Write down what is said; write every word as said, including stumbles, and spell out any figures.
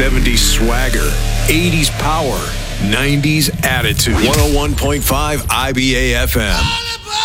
seventies swagger, eighties power, nineties attitude. one oh one point five I B A F M.